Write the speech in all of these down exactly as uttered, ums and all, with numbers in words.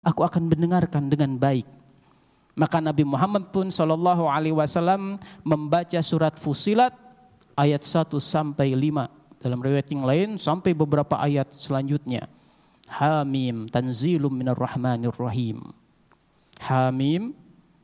aku akan mendengarkan dengan baik. Maka Nabi Muhammad pun sallallahu alaihi wasallam membaca surat Fussilat ayat satu sampai lima. Dalam riwayat yang lain sampai beberapa ayat selanjutnya. Hamim tanzilum minar rahmanir rahim. Hamim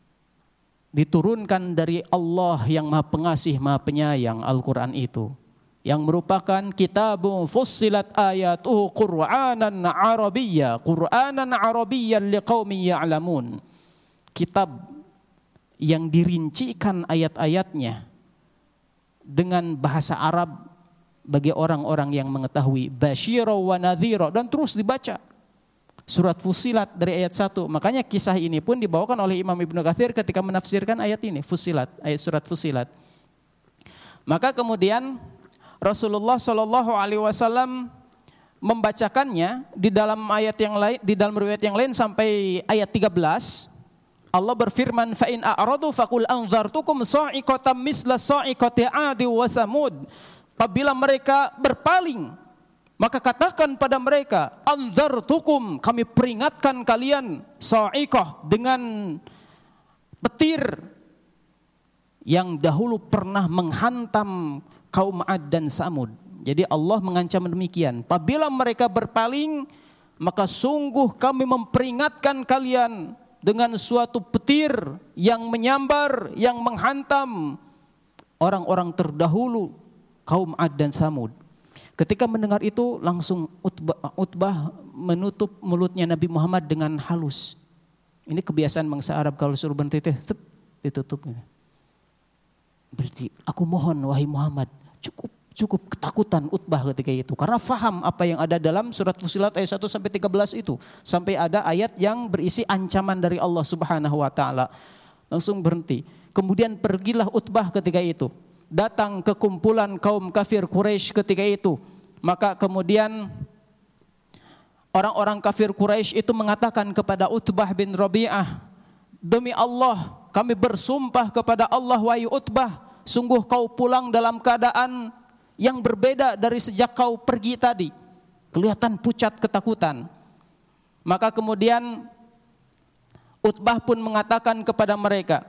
diturunkan dari Allah yang Maha Pengasih, Maha Penyayang, Al-Qur'an itu, yang merupakan kitabun fussilat ayatuhu Qur'anan Arabiyya, Qur'anan Arabiyyan liqaumin ya'lamun. Kitab yang dirincikan ayat-ayatnya dengan bahasa Arab bagi orang-orang yang mengetahui, basyira wa nadhira, dan terus dibaca surat Fussilat dari ayat satu. Makanya kisah ini pun dibawakan oleh Imam Ibnu Katsir ketika menafsirkan ayat ini, Fussilat, ayat surat Fussilat. Maka kemudian Rasulullah Shallallahu Alaihi Wasallam membacakannya di dalam ayat yang lain, di dalam riwayat yang lain sampai ayat tiga belas. Allah berfirman, fa in a'radu faqul anzartukum sa'iqatan misla sa'iqati 'adi wa samud. Apabila mereka berpaling, maka katakan pada mereka, anzartukum, kami peringatkan kalian, sa'iqah, dengan petir yang dahulu pernah menghantam kaum 'Ad dan Samud. Jadi Allah mengancam demikian, apabila mereka berpaling, maka sungguh kami memperingatkan kalian dengan suatu petir yang menyambar, yang menghantam orang-orang terdahulu, kaum 'Ad dan Samud. Ketika mendengar itu, langsung Utbah, Utbah menutup mulutnya Nabi Muhammad dengan halus. Ini kebiasaan bangsa Arab, kalau suruh berhenti, ditutup. Berarti, aku mohon wahai Muhammad, cukup cukup ketakutan Utbah ketika itu, karena faham apa yang ada dalam surat Fussilat ayat satu sampai tiga belas itu, sampai ada ayat yang berisi ancaman dari Allah Subhanahu wa taala. Langsung berhenti. Kemudian pergilah Utbah ketika itu, datang ke kumpulan kaum kafir Quraisy ketika itu. Maka kemudian orang-orang kafir Quraisy itu mengatakan kepada Utbah bin Rabi'ah, demi Allah, kami bersumpah kepada Allah, wahai Utbah, sungguh kau pulang dalam keadaan yang berbeda dari sejak kau pergi tadi. Kelihatan pucat ketakutan. Maka kemudian Utbah pun mengatakan kepada mereka,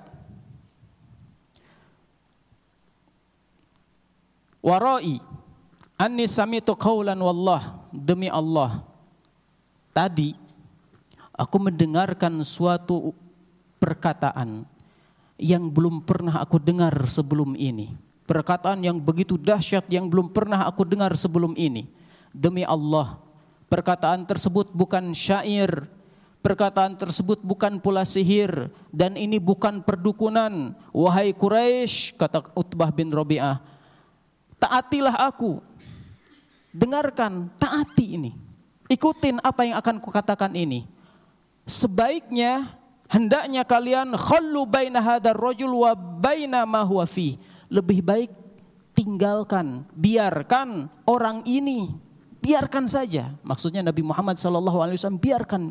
warai anni samitu qaulan wallah, demi Allah, tadi aku mendengarkan suatu perkataan yang belum pernah aku dengar sebelum ini. Perkataan yang begitu dahsyat yang belum pernah aku dengar sebelum ini. Demi Allah, perkataan tersebut bukan syair, perkataan tersebut bukan pula sihir, dan ini bukan perdukunan. Wahai Quraisy, kata Utbah bin Rabi'ah, taatilah aku, dengarkan, taati ini, ikutin apa yang akan kukatakan ini. Sebaiknya, hendaknya kalian khallu baina hadzal rajul wa baina ma huwa fi. Lebih baik tinggalkan, biarkan orang ini, biarkan saja. Maksudnya Nabi Muhammad sallallahu alaihi wasallam, biarkan.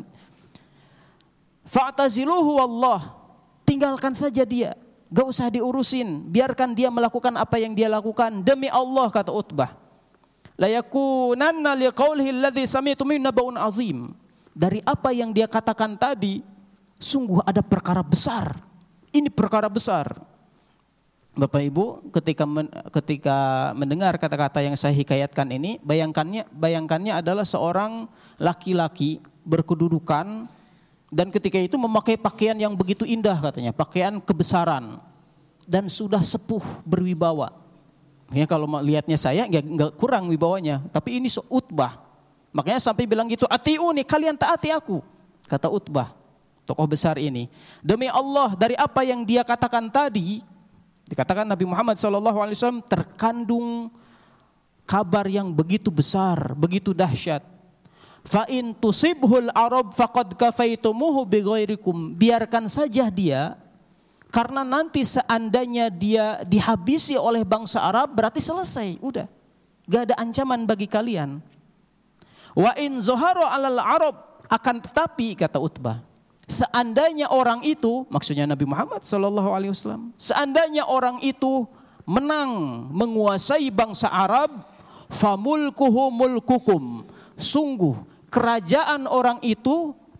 Fa'taziluhu wallah, tinggalkan saja dia, gak usah diurusin, biarkan dia melakukan apa yang dia lakukan. Demi Allah, kata Utbah, la yakunanna liqaulihi alladhi sami'tu min nabaun azim. Dari apa yang dia katakan tadi, sungguh ada perkara besar. Ini perkara besar. Bapak Ibu, ketika men, ketika mendengar kata-kata yang saya hikayatkan ini, bayangkannya bayangkannya adalah seorang laki-laki berkedudukan, dan ketika itu memakai pakaian yang begitu indah katanya, pakaian kebesaran, dan sudah sepuh berwibawa. Ya, kalau lihatnya saya nggak nggak kurang wibawanya, tapi ini Utbah. Makanya sampai bilang gitu, atiuni, kalian taati aku, kata Utbah, tokoh besar ini. Demi Allah, dari apa yang dia katakan tadi, dikatakan Nabi Muhammad shallallahu alaihi wasallam terkandung kabar yang begitu besar, begitu dahsyat. Fa in tusibhul arab faqad kafaitumuhu bighairikum. Biarkan saja dia, karena nanti seandainya dia dihabisi oleh bangsa Arab, berarti selesai, udah, gak ada ancaman bagi kalian. Wa in zoharo alal arab, akan tetapi, kata Utbah, seandainya orang itu, maksudnya Nabi Muhammad sallallahu alaihi wasallam, seandainya orang itu menang menguasai bangsa Arab, famulkuhu mulkukum, sungguh kerajaan orang itu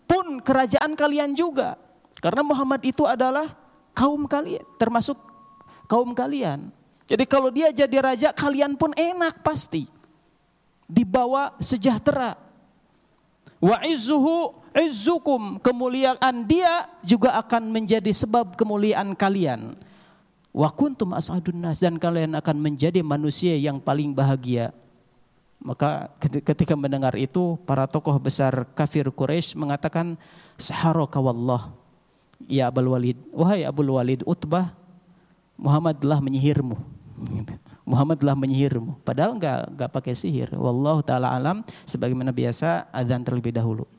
pun kerajaan kalian juga. Karena Muhammad itu adalah kaum kalian, termasuk kaum kalian. Jadi kalau dia jadi raja, kalian pun enak pasti. Dibawa sejahtera. Wa izzuhu izzukum, kemuliaan dia juga akan menjadi sebab kemuliaan kalian. Wa kuntum as'adun nas, dan kalian akan menjadi manusia yang paling bahagia. Maka ketika mendengar itu, para tokoh besar kafir Quraisy mengatakan, saharaka wallah ya Abul Walid, wahai Abul Walid, Utbah, Muhammad telah menyihirmu. Muhammad telah menyihirmu. Padahal enggak enggak pakai sihir. Wallahu taala alam. Sebagaimana biasa, azan terlebih dahulu.